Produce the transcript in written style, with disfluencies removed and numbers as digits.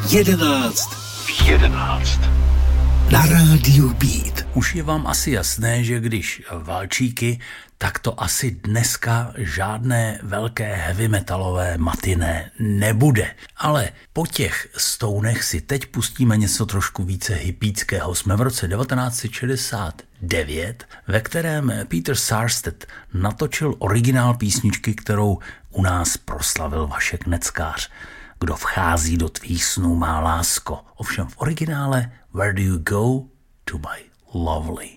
11 v 11 na rádiu Beat. Už je vám asi jasné, že když valčíky, tak to asi dneska žádné velké heavy metalové matiné nebude. Ale po těch Stonech si teď pustíme něco trošku více hippíckého. Jsme v roce 1969, ve kterém Peter Sarstedt natočil originál písničky, kterou u nás proslavil Vašek Neckář. Kdo vchází do tvých snů, má lásko. Ovšem v originále Where do you go to my lovely?